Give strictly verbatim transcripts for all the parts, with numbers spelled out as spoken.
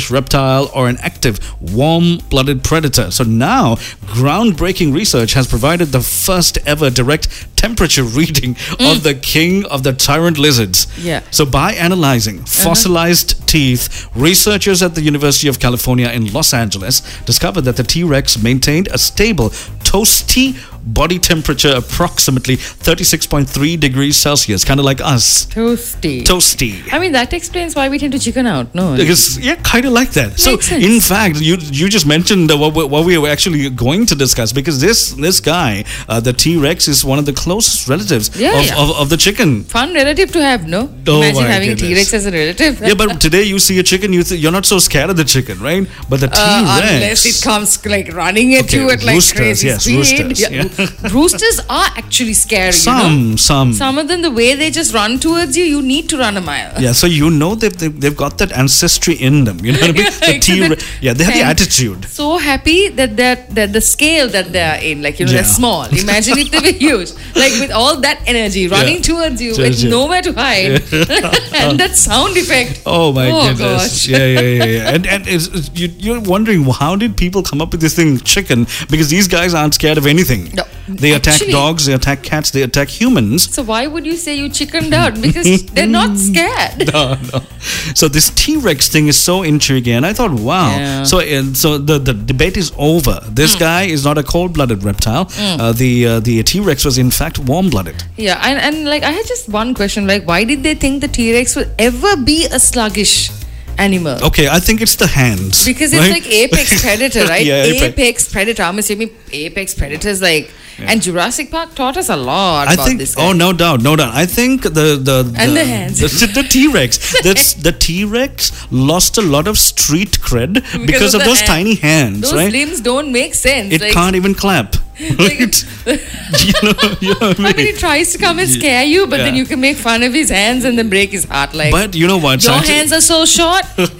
sluggish reptile or an active warm-blooded predator. So now, groundbreaking research has provided the first ever direct temperature reading mm. of the king of the tyrant lizards. Yeah. So by analyzing fossilized uh-huh. teeth, researchers at the University of California in Los Angeles discovered that the T-Rex maintained a stable toasty body temperature approximately thirty-six point three degrees Celsius, kind of like us. Toasty. Toasty. I mean, that explains why we tend to chicken out, no? Because, yeah, kind of like that. Makes so, sense. in fact, you you just mentioned uh, what, what we were actually going to discuss, because this this guy, uh, the T-Rex, is one of the closest relatives yeah, of, yeah. Of, of the chicken. Fun relative to have, no? Oh, Imagine my having goodness. a T-Rex as a relative. Yeah, but today you see a chicken, you th- you're not so scared of the chicken, right? But the Uh, T-Rex... unless it comes like running at Okay, you at like roosters, crazy yes, speed. roosters, Yeah. yeah. Roosters are actually scary, Some, you know? some. Some of them, the way they just run towards you, you need to run a mile. Yeah, so you know they've, they've, they've got that ancestry in them. You know what I mean? Yeah, The T-Rex, yeah, they have the and attitude. So happy that that that the scale that they're in, like, you know, Yeah. they're small. Imagine if they were huge, like with all that energy running Yeah. towards you Sure, with sure. nowhere to hide, and that sound effect. Oh my Oh, goodness! gosh. Yeah, yeah, yeah, yeah. And and it's, it's, you, you're wondering, well, how did people come up with this thing, chicken? Because these guys aren't scared of anything. No, They attack actually- dogs, they attack cats, they attack humans. So why would you say you chickened out? Because they're not scared. No, no. So this T-Rex thing is so intriguing, and I thought, wow. Yeah. So, uh, so the, the debate is over. This Mm. guy is not a cold-blooded reptile. Uh, the uh, the T-Rex was in fact warm-blooded. Yeah, and, and like I had just one question, like why did they think the T-Rex would ever be a sluggish animal? Okay, I think it's the hands. Because it's right? like apex predator, right? Yeah, apex. apex predator. I'm assuming apex predators like, Yeah. and Jurassic Park taught us a lot I about think. this guy. Oh, no doubt, no doubt. I think the the, the And the hands. the, the T-Rex. That's the T-Rex lost a lot of street cred because, of of, the those hand. tiny hands, Those right? limbs don't make sense. It like, can't even clap. like, Right? you know, you know what I I mean, mean? he tries to come and scare you, but then Yeah. you can make fun of his hands and then break his heart. Like, But you know what? your scienti- hands are so short.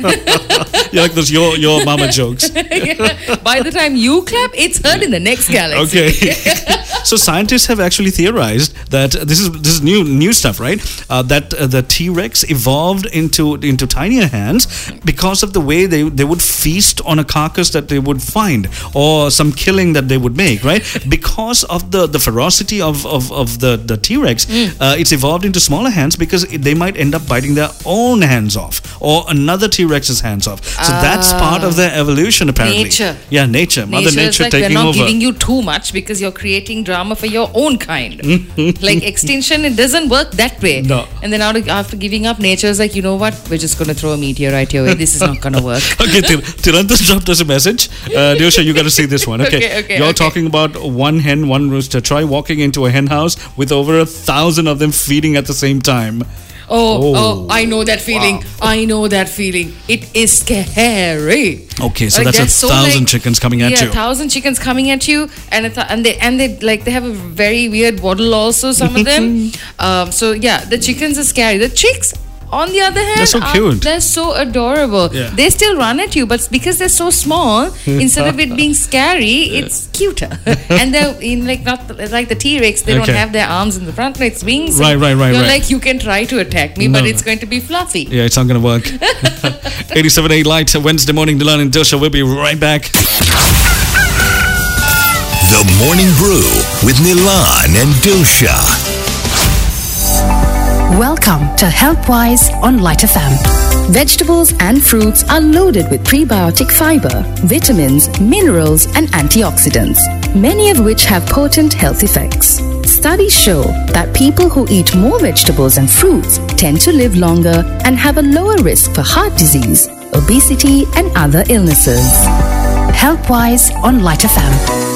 you like those your your mama jokes. Yeah. By the time you clap, it's heard in the next galaxy. Okay. So scientists have actually theorized that this is this is new new stuff, right? Uh, that uh, the T-Rex evolved into into tinier hands because of the way they they would feast on a carcass that they would find, or some killing that they would make, right? Because of the the ferocity of of, of the the T-Rex, Mm. uh, it's evolved into smaller hands because it, they might end up biting their own hands off or another T-Rex's hands off. So that's part of their evolution, apparently. Nature. Yeah, nature. Mother Nature is Nature like, we're taking not over. giving you too much because you're creating drama for your own kind. Like extinction, it doesn't work that way. No. And then out of- after giving up, nature is like, you know what? We're just going to throw a meteorite your way. This is not going to work. Okay, Til- Tirantas dropped us a message. Uh, Diosha, you got to see this one. Okay, Okay, okay, you're okay. talking about one hen, one rooster. Try walking into a hen house with over a thousand of them feeding at the same time. Oh, oh, Oh, I know that feeling. I know that feeling. It is scary. Okay, so Like, that's a they're so, thousand like- chickens coming at yeah, you. thousand chickens coming at you, and a th- and they and they like they have a very weird waddle also. Some of them. um, so yeah, the chickens are scary. The chicks, on the other hand, They're so are- cute. they're so adorable. Yeah. They still run at you, but because they're so small, instead of it being scary, it's cuter. And they're in like not like the T-Rex. They Okay. don't have their arms in the front, like wings. Right, right, right, You're right. like, you can try to attack me, No, but no. it's going to be fluffy. Yeah, it's not going to work. eighty-seven point eight Light, Wednesday morning, Dylan and Dilsha. We'll be right back. The Morning Brew with Nilan and Dilsha. Welcome to HealthWise on Light F M. Vegetables and fruits are loaded with prebiotic fiber, vitamins, minerals, and antioxidants, many of which have potent health effects. Studies show that people who eat more vegetables and fruits tend to live longer and have a lower risk for heart disease, obesity, and other illnesses. HealthWise on Light F M.